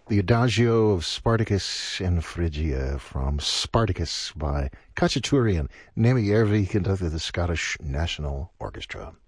The Adagio of Spartacus and Phrygia from Spartacus by Khachaturian, Nemi Järvi conducted the Scottish National Orchestra.